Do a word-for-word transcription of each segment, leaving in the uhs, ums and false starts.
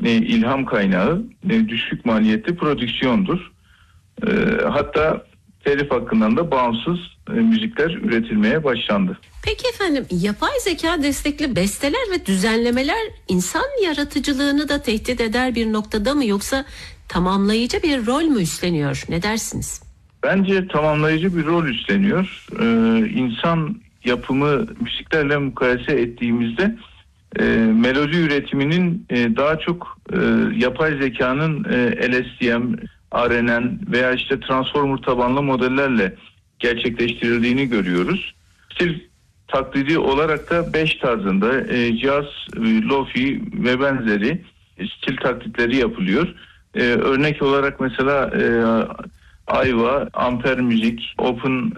e, ilham kaynağı, e, düşük maliyetli prodüksiyondur. E, hatta telif hakkından da bağımsız e, müzikler üretilmeye başlandı. Peki efendim, yapay zeka destekli besteler ve düzenlemeler insan yaratıcılığını da tehdit eder bir noktada mı, yoksa tamamlayıcı bir rol mü üstleniyor? Ne dersiniz? Bence tamamlayıcı bir rol üstleniyor. Ee, insan yapımı müziklerle mukayese ettiğimizde e, melodi üretiminin e, daha çok e, yapay zekanın e, L S D M, R N N veya işte transformer tabanlı modellerle gerçekleştirildiğini görüyoruz. Stil taklidi olarak da beş tarzında e, jazz, lofi ve benzeri stil taklitleri yapılıyor. E, örnek olarak mesela e, Ayva, Amper Müzik, Open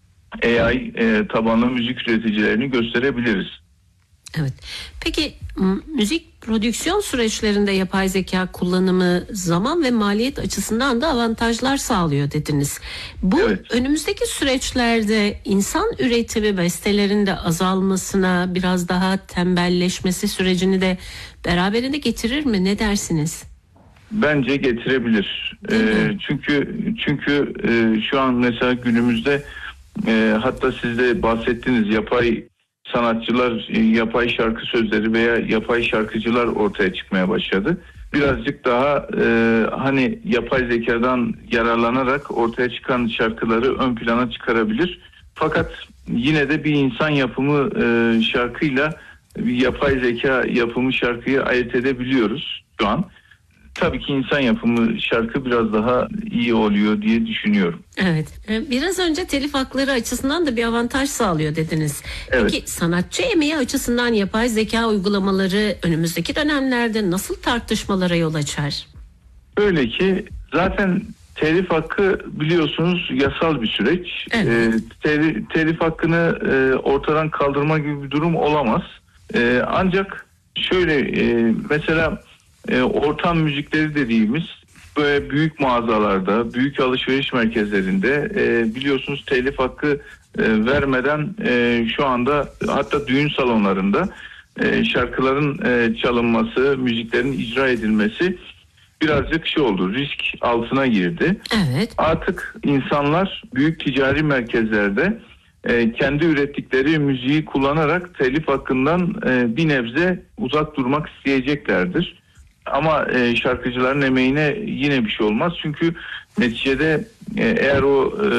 A I e, tabanlı müzik üreticilerini gösterebiliriz. Evet. Peki m- müzik prodüksiyon süreçlerinde yapay zeka kullanımı zaman ve maliyet açısından da avantajlar sağlıyor dediniz. Bu Evet. önümüzdeki süreçlerde insan üretimi bestelerinde azalmasına, biraz daha tembelleşmesi sürecini de beraberinde getirir mi? Ne dersiniz? Bence getirebilir. E, çünkü çünkü e, şu an mesela günümüzde e, hatta siz de bahsettiniz, yapay sanatçılar, e, yapay şarkı sözleri veya yapay şarkıcılar ortaya çıkmaya başladı. Birazcık daha e, hani yapay zekadan yararlanarak ortaya çıkan şarkıları ön plana çıkarabilir. Fakat yine de bir insan yapımı e, şarkıyla bir yapay zeka yapımı şarkıyı ayırt edebiliyoruz şu an. Tabii ki insan yapımı şarkı biraz daha iyi oluyor diye düşünüyorum. Evet. Biraz önce telif hakları açısından da bir avantaj sağlıyor dediniz. Evet. Peki sanatçı emeği açısından yapay zeka uygulamaları önümüzdeki dönemlerde nasıl tartışmalara yol açar? Öyle ki zaten telif hakkı biliyorsunuz yasal bir süreç. Evet. Ee, telif, telif hakkını e, ortadan kaldırma gibi bir durum olamaz. E, ancak şöyle e, mesela e, ortam müzikleri dediğimiz böyle büyük mağazalarda, büyük alışveriş merkezlerinde e, biliyorsunuz telif hakkı e, vermeden e, şu anda hatta düğün salonlarında e, şarkıların e, çalınması, müziklerin icra edilmesi birazcık şey oldu, risk altına girdi. Evet. Artık insanlar büyük ticari merkezlerde e, kendi ürettikleri müziği kullanarak telif hakkından e, bir nebze uzak durmak isteyeceklerdir. Ama e, şarkıcıların emeğine yine bir şey olmaz. Çünkü neticede e, eğer o e,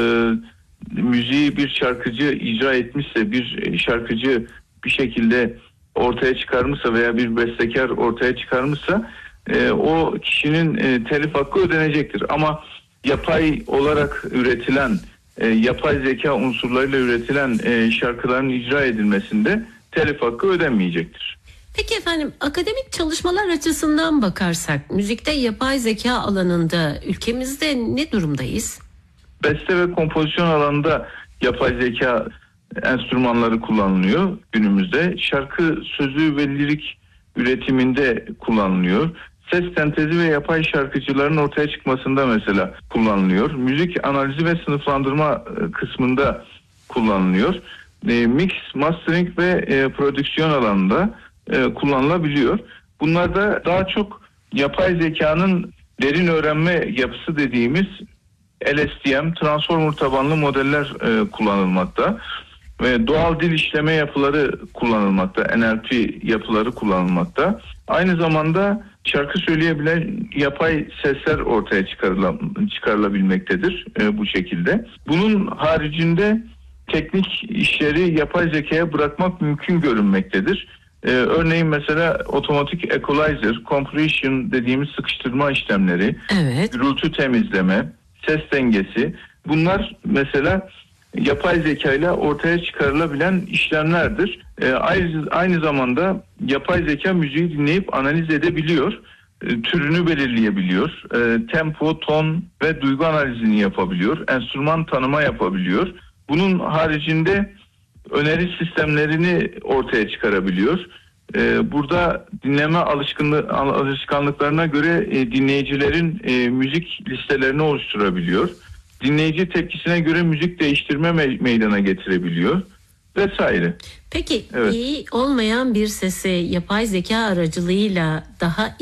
müziği bir şarkıcı icra etmişse, bir şarkıcı bir şekilde ortaya çıkarmışsa veya bir bestekar ortaya çıkarmışsa e, o kişinin e, telif hakkı ödenecektir. Ama yapay olarak üretilen, e, yapay zeka unsurlarıyla üretilen e, şarkıların icra edilmesinde telif hakkı ödenmeyecektir. Peki efendim, akademik çalışmalar açısından bakarsak müzikte yapay zeka alanında ülkemizde ne durumdayız? Beste ve kompozisyon alanında yapay zeka enstrümanları kullanılıyor günümüzde. Şarkı sözü ve lirik üretiminde kullanılıyor. Ses sentezi ve yapay şarkıcıların ortaya çıkmasında mesela kullanılıyor. Müzik analizi ve sınıflandırma kısmında kullanılıyor. E, mix, mastering ve e, prodüksiyon alanında e, kullanılabiliyor. Bunlarda daha çok yapay zekanın derin öğrenme yapısı dediğimiz L S D M, transformer tabanlı modeller e, kullanılmakta ve doğal dil işleme yapıları kullanılmakta, N L P yapıları kullanılmakta. Aynı zamanda şarkı söyleyebilen yapay sesler ortaya çıkarıla, çıkarılabilmektedir e, bu şekilde. Bunun haricinde teknik işleri yapay zekaya bırakmak mümkün görünmektedir. Ee, örneğin mesela otomatik equalizer, compression dediğimiz sıkıştırma işlemleri, Evet. gürültü temizleme, ses dengesi, bunlar mesela yapay zeka ile ortaya çıkarılabilen işlemlerdir. Ee, aynı, aynı zamanda yapay zeka müziği dinleyip analiz edebiliyor, e, türünü belirleyebiliyor, e, tempo, ton ve duygu analizini yapabiliyor, enstrüman tanıma yapabiliyor. Bunun haricinde öneri sistemlerini ortaya çıkarabiliyor. Ee, burada dinleme alışkınlığı, alışkanlıklarına göre e, dinleyicilerin e, müzik listelerini oluşturabiliyor. Dinleyici tepkisine göre müzik değiştirme me- meydana getirebiliyor vesaire. Peki Evet. iyi olmayan bir sesi yapay zeka aracılığıyla daha